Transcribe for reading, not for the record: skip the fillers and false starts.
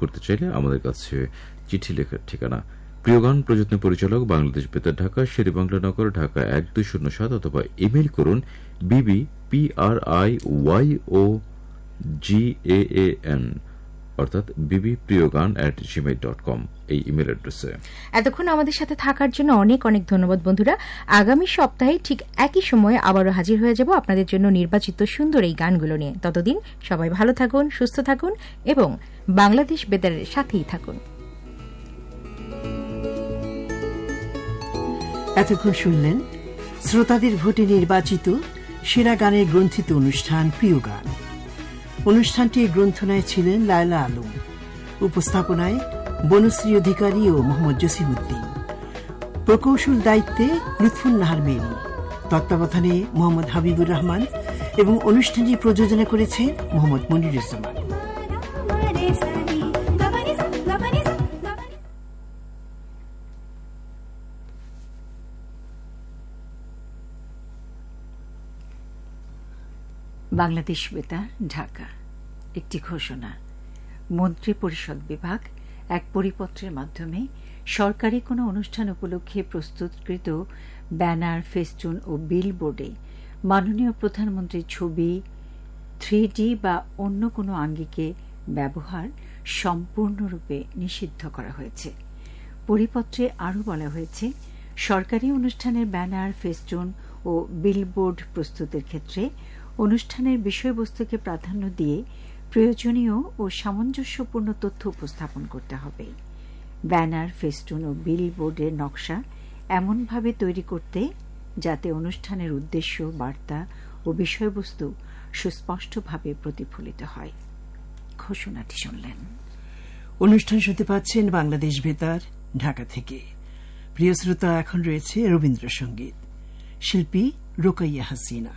করতে চাইলে আমাদের কাছে চিঠি লেখার ঠিকানা প্রিয় গান প্রযত্ন পরিচালক বাংলাদেশ বেতার ঢাকা, শেরেবাংলা নগর, ঢাকা ১২০৭, অথবা ইমেইল করুন BBPRIOGAAN অর্থাৎ bbpriyogan@gmail.com এই ইমেল অ্যাড্রেসে। এতক্ষণ আমাদের সাথে থাকার জন্য অনেক অনেক ধন্যবাদ বন্ধুরা। আগামী সপ্তাহে ঠিক একই সময়ে আবারও হাজির হয়ে যাব আপনাদের জন্য নির্বাচিত সুন্দর এই গানগুলো নিয়ে। ততদিন সবাই ভালো থাকুন, সুস্থ থাকুন এবং বাংলাদেশ বেতারের সাথেই থাকুন। এতক্ষণ শুনলেন শ্রোতাদের ভোটে নির্বাচিত সেরা গানের গ্রন্থিত অনুষ্ঠান প্রিয় গান। অনুষ্ঠানটির গ্রন্থনায় ছিলেন লায়লা আলম, উপস্থাপনায় বনশ্রী অধিকারী ও মোহাম্মদ জসিমউদ্দিন, প্রকৌশল দায়িত্বে লুৎফুন নাহার মেরি, তত্ত্বাবধানে মোহাম্মদ হাবিবুর রহমান এবং অনুষ্ঠানটি প্রযোজনা করেছে মোহাম্মদ মনিরুজ্জামান। বাংলাদেশ বেতার ঢাকা। একটি ঘোষণা। মন্ত্রী পরিষদ বিভাগ এক পরিপত্রের মাধ্যমে সরকারি কোনো অনুষ্ঠান উপলক্ষে প্রস্তুতকৃত ব্যানার, ফেস্টুন ও বিলবোর্ডে মাননীয় প্রধানমন্ত্রীর ছবি, 3D বা অন্য কোনো আঙ্গিকে ব্যবহার সম্পূর্ণরূপে নিষিদ্ধ করা হয়েছে। পরিপত্রে আরও বলা হয়েছে, সরকারি অনুষ্ঠানের ব্যানার, ফেস্টুন ও বিলবোর্ড প্রস্তুতের ক্ষেত্রে অনুষ্ঠানের বিষয়বস্তুকে প্রাধান্য দিয়ে প্রয়োজনীয় ও সামঞ্জস্যপূর্ণ তথ্য উপস্থাপন করতে হবে। ব্যানার, ফেস্টুন ও বিলবোর্ডের নকশা এমনভাবে তৈরি করতে যাতে অনুষ্ঠানের উদ্দেশ্য, বার্তা ও বিষয়বস্তু সুস্পষ্টভাবে প্রতিফলিত হয়। ঘোষণাটি শুনলেন। অনুষ্ঠান শুনতে পাচ্ছেন বাংলাদেশ বেতার ঢাকা থেকে। প্রিয় শ্রোতা, এখন রয়েছে রবীন্দ্রসঙ্গীত। শিল্পী রোকাইয়া হাসিনা।